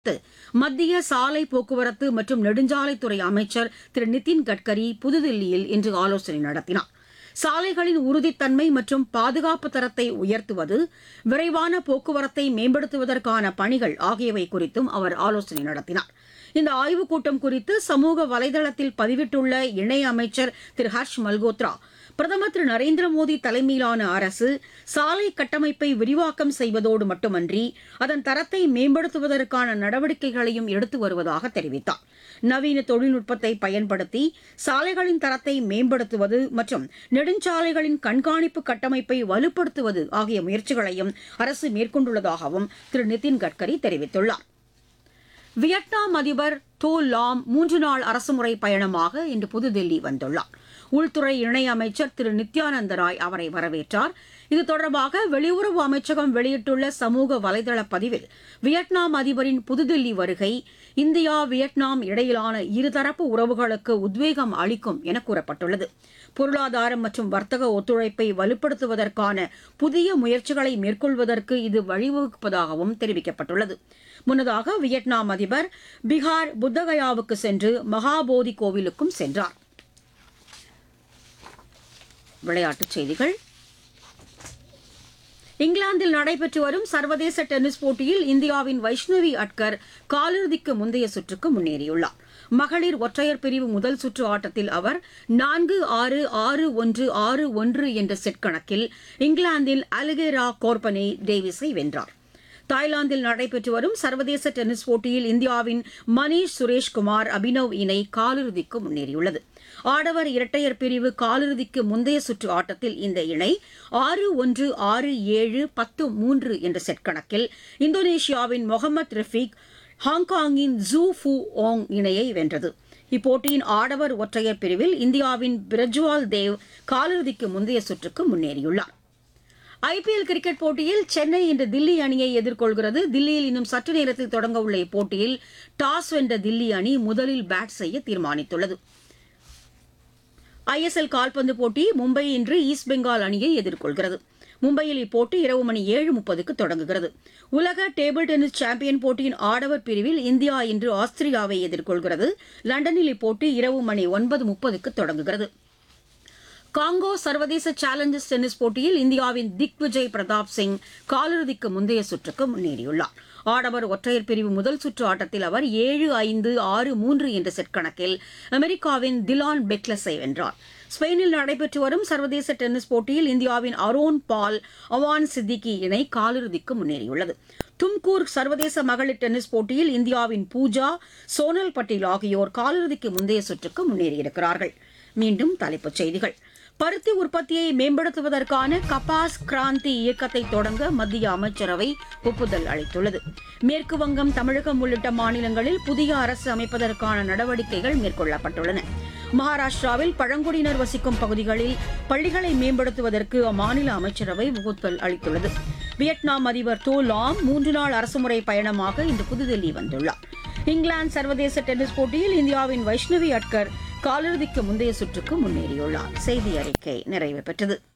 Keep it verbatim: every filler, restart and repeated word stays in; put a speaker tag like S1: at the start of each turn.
S1: மத்திய சாலை போக்குவரத்து மற்றும் நெடுஞ்சாலைத்துறை அமைச்சர் திரு நிதின் கட்கரி புதுதில்லியில் இன்று ஆலோசனை நடத்தினார். சாலைகளின் உறுதித்தன்மை மற்றும் பாதுகாப்பு தரத்தை உயர்த்துவது, விரைவான போக்குவரத்தை மேம்படுத்துவதற்கான பணிகள் ஆகியவை குறித்தும் அவர் ஆலோசனை நடத்தினார். இந்த ஆய்வுக் கூட்டம் குறித்து சமூக வலைதளத்தில் பதிவிட்டுள்ள இணையமைச்சர் திரு ஹர்ஷ் மல்கோத்ரா, பிரதமர் திரு நரேந்திர மோடி தலைமையிலான அரசு சாலை கட்டமைப்பை விரிவாக்கம் செய்வதோடு மட்டுமன்றி அதன் தரத்தை மேம்படுத்துவதற்கான நடவடிக்கைகளையும் எடுத்து வருவதாக தெரிவித்தார். நவீன தொழில்நுட்பத்தை பயன்படுத்தி சாலைகளின் தரத்தை மேம்படுத்துவது மற்றும் நெடுஞ்சாலைகளின் கண்காணிப்பு கட்டமைப்பை வலுப்படுத்துவது ஆகிய முயற்சிகளையும் அரசு மேற்கொண்டுள்ளதாகவும் திரு நிதின் கட்கரி தெரிவித்துள்ளார். வியட்நாம் அதிபர் டோ லாம் மூன்று நாள் அரசுமுறை பயணமாக இன்று புதுதில்லி வந்துள்ளார். உள்துறை இணையமைச்சர் திரு நித்யானந்த ராய் அவரை வரவேற்றார். இது தொடர்பாக வெளியுறவு அமைச்சகம் வெளியிட்டுள்ள சமூக வலைதள பதிவில், வியட்நாம் அதிபரின் புதுதில்லி வருகை இந்தியா வியட்நாம் இடையிலான இருதரப்பு உறவுகளுக்கு உத்வேகம் அளிக்கும் என கூறப்பட்டுள்ளது. பொருளாதாரம் மற்றும் வர்த்தக ஒத்துழைப்பை வலுப்படுத்துவதற்கான புதிய முயற்சிகளை மேற்கொள்வதற்கு இது வழிவகுப்பதாகவும் தெரிவிக்கப்பட்டுள்ளது. முன்னதாக வியட்நாம் அதிபர் பீகார் புத்தகயாவுக்கு சென்று மகாபோதி கோவிலுக்கும் சென்றார். விளையாட்டுச் செய்திகள். இங்கிலாந்தில் நடைபெற்று வரும் சர்வதேச டென்னிஸ் போட்டியில் இந்தியாவின் வைஷ்ணவி அட்கர் காலிறுதிக்கு முந்தைய சுற்றுக்கு முன்னேறியுள்ளார். மகளிர் ஒற்றையர் பிரிவு முதல் சுற்று ஆட்டத்தில் அவர் நான்கு ஆறு ஆறு ஒன்று ஆறு ஒன்று என்ற செட் கணக்கில் இங்கிலாந்தின் அலிகேரா கோர்பனே டேவிஸை வென்றார். தாய்லாந்தில் நடைபெற்று வரும் சர்வதேச டென்னிஸ் போட்டியில் இந்தியாவின் மணீஷ் சுரேஷ்குமார் அபினவ் இணை காலிறுதிக்கு முன்னேறியுள்ளது. ஆடவர் இரட்டையர் பிரிவு காலிறுதிக்கு முந்தைய சுற்று ஆட்டத்தில் இந்த இணை ஆறு ஒன்று ஆறு ஏழு பத்து மூன்று என்ற செட் கணக்கில் இந்தோனேஷியாவின் மொஹமத் ரஃபீக் ஹாங்காங்கின் ஜூ ஃபு ஓங் இணையை வென்றது. இப்போட்டியின் ஆடவர் ஒற்றையர் பிரிவில் இந்தியாவின் பிரஜ்வால் தேவ் காலிறுதிக்கு முந்தைய சுற்றுக்கு முன்னேறியுள்ளார். ஐபிஎல் கிரிக்கெட் போட்டியில் சென்னை இன்று தில்லி அணியை எதிர்கொள்கிறது. தில்லியில் இன்னும் சற்று நேரத்தில் தொடங்க உள்ள இப்போட்டியில் டாஸ் வென்ற தில்லி அணி முதலில் பேட் செய்ய தீர்மானித்துள்ளது. ஐஎஸ்எல் கால்பந்து போட்டி மும்பை இன்று ஈஸ்ட் பெங்கால் அணியை எதிர்கொள்கிறது. மும்பையில் இப்போட்டி இரவு மணி ஏழு முப்பதுக்கு தொடங்குகிறது. உலக டேபிள் டென்னிஸ் சாம்பியன் போட்டியின் ஆடவர் பிரிவில் இந்தியா இன்று ஆஸ்திரியாவை எதிர்கொள்கிறது. லண்டனில் இப்போட்டி இரவு மணி ஒன்பது முப்பதுக்கு தொடங்குகிறது. காங்கோ சர்வதேச சேலஞ்சர்ஸ் டென்னிஸ் போட்டியில் இந்தியாவின் திக்விஜய் பிரதாப் சிங் காலிறுதிக்கு முந்தைய சுற்றுக்கு முன்னேறியுள்ளார். ஆடவர் ஒற்றையர் பிரிவு முதல் சுற்று ஆட்டத்தில் அவர் ஏழு ஐந்து ஆறு மூன்று என்ற செட் கணக்கில் அமெரிக்காவின் திலான் பெக்லஸை வென்றார். ஸ்பெயினில் நடைபெற்று வரும் சர்வதேச டென்னிஸ் போட்டியில் இந்தியாவின் அரோன் பால் அவான் சித்திகி இணை காலிறுதிக்கு முன்னேறியுள்ளது. தும்கூர் சர்வதேச மகளிர் டென்னிஸ் போட்டியில் இந்தியாவின் பூஜா, சோனல் பட்டேல் ஆகியோர் காலிறுதிக்கு முந்தைய சுற்றுக்கு முன்னேறியிருக்கிறார்கள். மீண்டும் தலைப்புச் செய்திகள். பருத்தி உற்பத்தியை மேம்படுத்துவதற்கான கபாஸ் கிராந்தி இயக்கத்தை தொடங்க மத்திய அமைச்சரவை ஒப்புதல் அளித்துள்ளது. மேற்கு வங்கம், தமிழகம் உள்ளிட்ட மாநிலங்களில் புதிய அரசு அமைப்பதற்கான நடவடிக்கைகள் மேற்கொள்ளப்பட்டுள்ளன. மகாராஷ்டிராவில் பழங்குடியினர் வசிக்கும் பகுதிகளில் பள்ளிகளை மேம்படுத்துவதற்கு அம்மாநில அமைச்சரவை ஒப்புதல் அளித்துள்ளது. வியட்நாம் அதிபர் டோ லாம் மூன்று நாள் அரசுமுறை பயணமாக இன்று புதுதில்லி வந்துள்ளார். இங்கிலாந்து சர்வதேச டென்னிஸ் போட்டியில் இந்தியாவின் வைஷ்ணவி அட்கர் காலிறுதிக்கு முந்தைய சுற்றுக்கு முன்னேறியுள்ளார். செய்தி அறிக்கை நிறைவு பெற்றது.